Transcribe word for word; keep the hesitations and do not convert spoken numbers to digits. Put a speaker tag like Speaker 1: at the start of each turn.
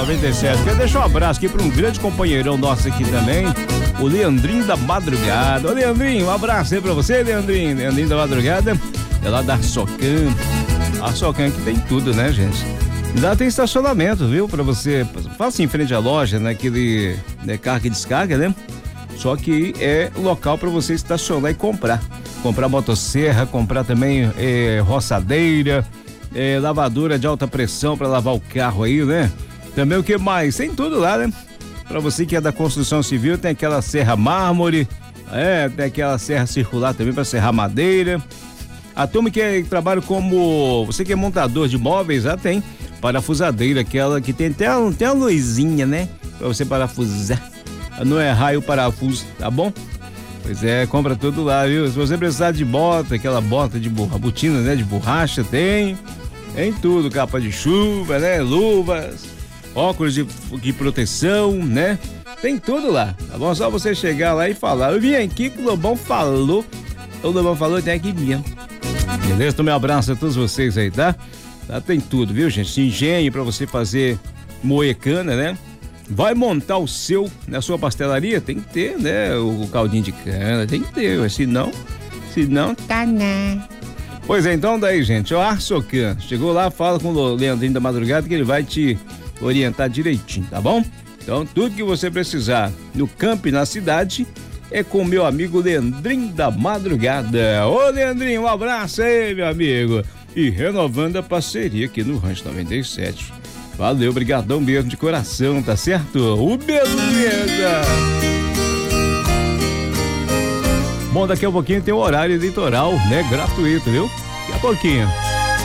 Speaker 1: noventa e sete. Quero deixar um abraço aqui para um grande companheirão nosso aqui também, o Leandrinho da Madrugada. Ô Leandrinho, um abraço aí pra você, Leandrinho. Leandrinho da Madrugada, é lá da Socan. A Socan aqui tem tudo, né, gente? Lá tem estacionamento, viu? Pra você, passa em frente à loja, naquele né, carga e descarga, né? Só que é local pra você estacionar e comprar. Comprar motosserra, comprar também é, roçadeira, é, lavadora de alta pressão pra lavar o carro aí, né? Também o que mais? Tem tudo lá, né? Pra você que é da construção civil, tem aquela serra mármore, é, tem aquela serra circular também pra serrar madeira. A turma que é, trabalha como, você que é montador de móveis, já tem parafusadeira, aquela que tem até uma, tem uma luzinha, né? Pra você parafusar, não errar o parafuso, tá bom? Pois é, compra tudo lá, viu? Se você precisar de bota, aquela bota de borracha, botina, né? De borracha, tem, tem tudo, capa de chuva, né? Luvas, óculos de, de proteção, né? Tem tudo lá, tá bom? Só você chegar lá e falar, eu vim aqui que o Lobão falou, o Lobão falou, tem aqui mesmo. Beleza? Então, meu abraço a todos vocês aí, tá? Tá, tem tudo, viu, gente? Engenho pra você fazer moecana, né? Vai montar o seu, na sua pastelaria? Tem que ter, né? O, o caldinho de cana, tem que ter, se não, se não, tá né? Pois é, então daí, gente, ó, a Socan, chegou lá, fala com o Leandrinho da Madrugada que ele vai te orientar direitinho, tá bom? Então, tudo que você precisar no campo e na cidade é com meu amigo Leandrinho da Madrugada. Ô, Leandrinho, um abraço aí, meu amigo. E renovando a parceria aqui no Rancho noventa e sete. Valeu, brigadão mesmo de coração, tá certo? O beleza! Bom, daqui a pouquinho tem o horário eleitoral, né? Gratuito, viu? Daqui a pouquinho.